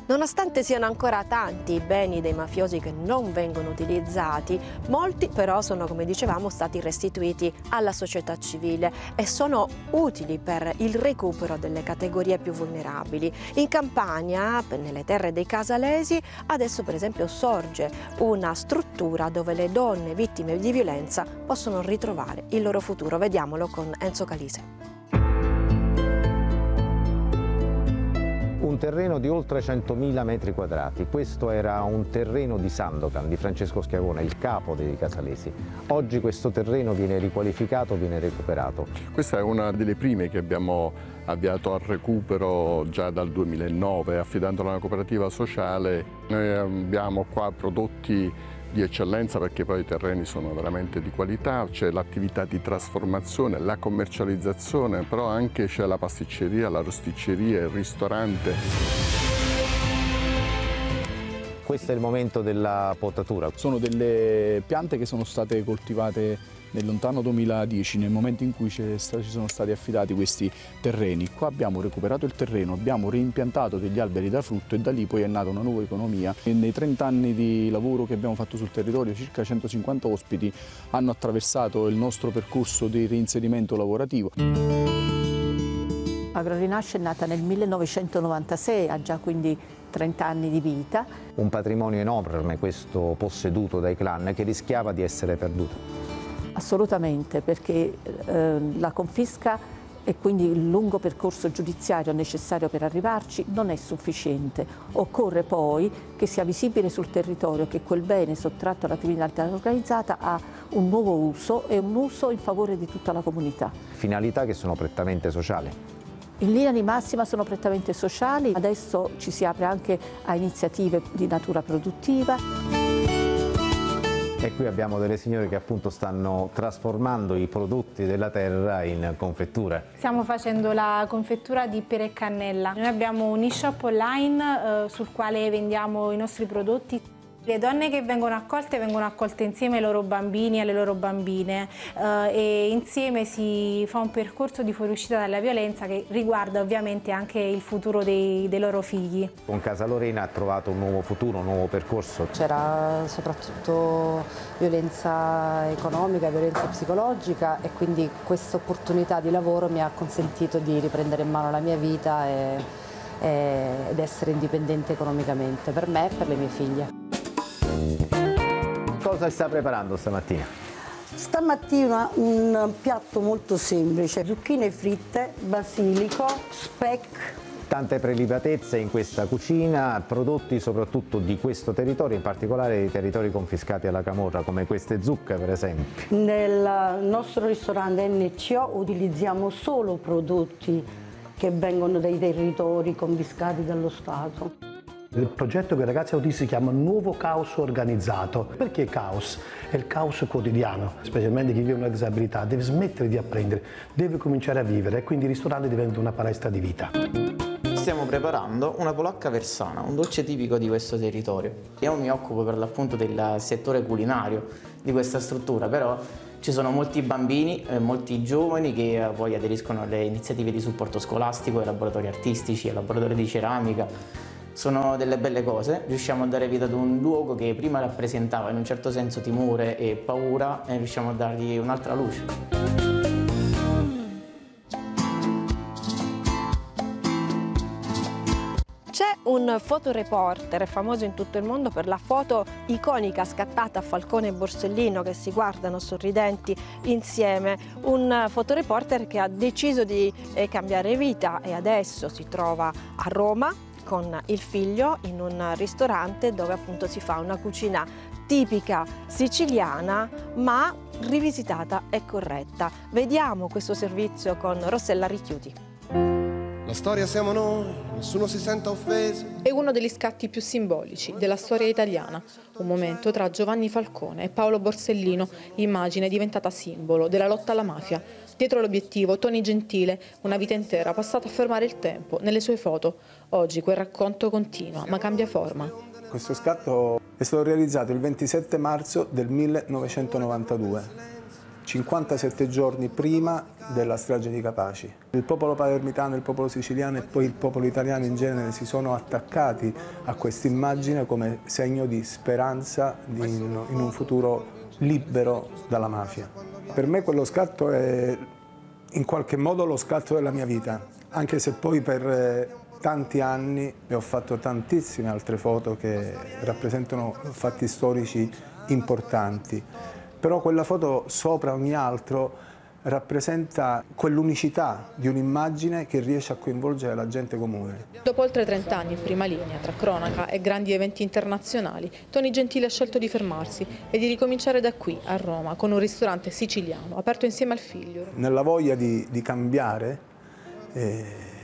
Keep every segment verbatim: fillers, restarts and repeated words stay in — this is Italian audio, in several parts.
Nonostante siano ancora tanti i beni dei mafiosi che non vengono utilizzati, molti però sono, come dicevamo, stati restituiti alla società civile e sono utili per il recupero delle categorie più vulnerabili. In Campania, nelle terre dei casalesi, adesso per esempio sorge una struttura dove le donne vittime di violenza possono ritrovare il loro futuro. Vediamolo con Enzo Calise. Un terreno di oltre centomila metri quadrati. Questo era un terreno di Sandokan, di Francesco Schiavone, il capo dei casalesi. Oggi questo terreno viene riqualificato, viene recuperato. Questa è una delle prime che abbiamo avviato al recupero già dal duemilanove, affidandola a una cooperativa sociale. Noi abbiamo qua prodotti di eccellenza perché poi i terreni sono veramente di qualità, c'è l'attività di trasformazione, la commercializzazione, però anche c'è la pasticceria, la rosticceria, il ristorante. Questo è il momento della potatura. Sono delle piante che sono state coltivate nel lontano duemiladieci, nel momento in cui ci sono stati affidati questi terreni. Qua abbiamo recuperato il terreno, abbiamo reimpiantato degli alberi da frutto e da lì poi è nata una nuova economia. E nei trenta anni di lavoro che abbiamo fatto sul territorio, circa centocinquanta ospiti hanno attraversato il nostro percorso di reinserimento lavorativo. Agrorinasce è nata nel millenovecentonovantasei, ha già quindi trenta anni di vita. Un patrimonio enorme questo posseduto dai clan che rischiava di essere perduto. Assolutamente, perché eh, la confisca e quindi il lungo percorso giudiziario necessario per arrivarci non è sufficiente. Occorre poi che sia visibile sul territorio che quel bene sottratto alla criminalità organizzata ha un nuovo uso e un uso in favore di tutta la comunità. Finalità che sono prettamente sociali. In linea di massima sono prettamente sociali, adesso ci si apre anche a iniziative di natura produttiva. E qui abbiamo delle signore che appunto stanno trasformando i prodotti della terra in confetture. Stiamo facendo la confettura di pere e cannella. Noi abbiamo un e-shop online eh, sul quale vendiamo i nostri prodotti. Le donne che vengono accolte vengono accolte insieme ai loro bambini e alle loro bambine eh, e insieme si fa un percorso di fuoriuscita dalla violenza che riguarda ovviamente anche il futuro dei, dei loro figli. Con Casa Lorena ha trovato un nuovo futuro, un nuovo percorso. C'era soprattutto violenza economica, violenza psicologica e quindi questa opportunità di lavoro mi ha consentito di riprendere in mano la mia vita e, e, ed essere indipendente economicamente per me e per le mie figlie. Cosa sta preparando stamattina? Stamattina un piatto molto semplice, zucchine fritte, basilico, speck. Tante prelibatezze in questa cucina, prodotti soprattutto di questo territorio, in particolare dei territori confiscati alla camorra, come queste zucche per esempio. Nel nostro ristorante N C O utilizziamo solo prodotti che vengono dai territori confiscati dallo Stato. Il progetto che i ragazzi autisti chiamano Nuovo Caos Organizzato. Perché caos? È il caos quotidiano, specialmente chi vive una disabilità, deve smettere di apprendere, deve cominciare a vivere e quindi il ristorante diventa una palestra di vita. Stiamo preparando una polacca versana, un dolce tipico di questo territorio. Io mi occupo per l'appunto del settore culinario di questa struttura, però ci sono molti bambini, eh, molti giovani che eh, poi aderiscono alle iniziative di supporto scolastico, ai laboratori artistici, ai laboratori di ceramica. Sono delle belle cose, riusciamo a dare vita ad un luogo che prima rappresentava in un certo senso timore e paura e riusciamo a dargli un'altra luce. C'è un fotoreporter famoso in tutto il mondo per la foto iconica scattata a Falcone e Borsellino che si guardano sorridenti insieme, un fotoreporter che ha deciso di eh, cambiare vita e adesso si trova a Roma con il figlio in un ristorante dove appunto si fa una cucina tipica siciliana ma rivisitata e corretta. Vediamo questo servizio con Rossella Ricchiuti. La storia siamo noi, nessuno si senta offeso. È uno degli scatti più simbolici della storia italiana, un momento tra Giovanni Falcone e Paolo Borsellino, immagine diventata simbolo della lotta alla mafia. Dietro l'obiettivo Tony Gentile, una vita intera passata a fermare il tempo nelle sue foto. Oggi quel racconto continua, ma cambia forma. Questo scatto è stato realizzato il ventisette marzo del millenovecentonovantadue. cinquantasette giorni prima della strage di Capaci. Il popolo palermitano, il popolo siciliano e poi il popolo italiano in genere si sono attaccati a questa immagine come segno di speranza in, in un futuro libero dalla mafia. Per me quello scatto è in qualche modo lo scatto della mia vita, anche se poi per tanti anni e ho fatto tantissime altre foto che rappresentano fatti storici importanti. Però quella foto sopra ogni altro rappresenta quell'unicità di un'immagine che riesce a coinvolgere la gente comune. Dopo oltre trenta anni in prima linea tra cronaca e grandi eventi internazionali, Tony Gentile ha scelto di fermarsi e di ricominciare da qui, a Roma, con un ristorante siciliano aperto insieme al figlio. Nella voglia di, di cambiare eh,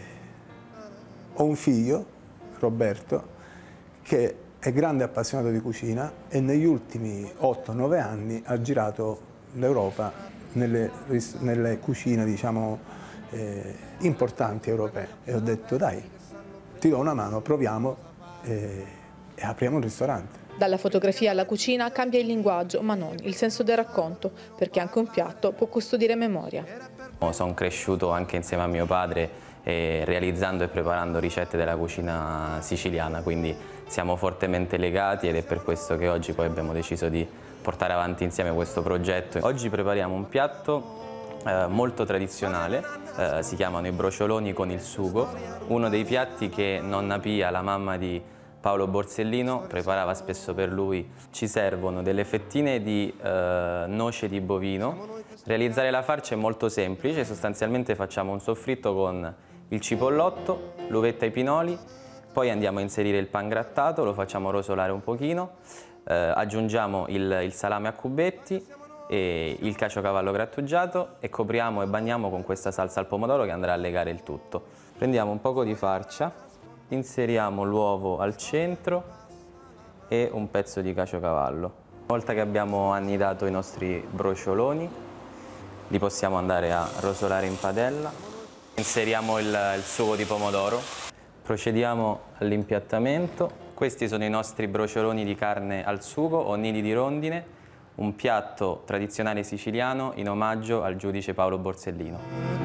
ho un figlio, Roberto, che è grande appassionato di cucina e negli ultimi otto nove anni ha girato l'Europa nelle, nelle cucine, diciamo, eh, importanti europee. E ho detto, dai, ti do una mano, proviamo eh, e apriamo un ristorante. Dalla fotografia alla cucina cambia il linguaggio, ma non il senso del racconto, perché anche un piatto può custodire memoria. Sono cresciuto anche insieme a mio padre eh, realizzando e preparando ricette della cucina siciliana, quindi siamo fortemente legati ed è per questo che oggi poi abbiamo deciso di portare avanti insieme questo progetto. Oggi prepariamo un piatto eh, molto tradizionale, eh, si chiamano i brocioloni con il sugo, uno dei piatti che nonna Pia, la mamma di Paolo Borsellino, preparava spesso per lui. Ci servono delle fettine di eh, noce di bovino. Realizzare la farcia è molto semplice, sostanzialmente facciamo un soffritto con il cipollotto, l'uvetta ai pinoli, poi andiamo a inserire il pangrattato, lo facciamo rosolare un pochino, eh, aggiungiamo il, il salame a cubetti e il caciocavallo grattugiato e copriamo e bagniamo con questa salsa al pomodoro che andrà a legare il tutto. Prendiamo un poco di farcia, inseriamo l'uovo al centro e un pezzo di caciocavallo. Una volta che abbiamo annidato i nostri brocioloni, li possiamo andare a rosolare in padella. Inseriamo il, il sugo di pomodoro. Procediamo all'impiattamento. Questi sono i nostri brocioloni di carne al sugo o nidi di rondine, un piatto tradizionale siciliano in omaggio al giudice Paolo Borsellino.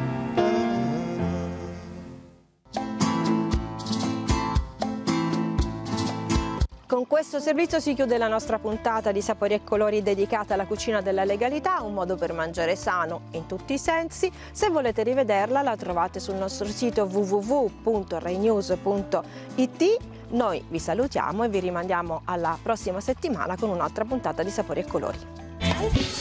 Con questo servizio si chiude la nostra puntata di Sapori e Colori dedicata alla cucina della legalità, un modo per mangiare sano in tutti i sensi. Se volete rivederla la trovate sul nostro sito w w w punto rai news punto i t. Noi vi salutiamo e vi rimandiamo alla prossima settimana con un'altra puntata di Sapori e Colori.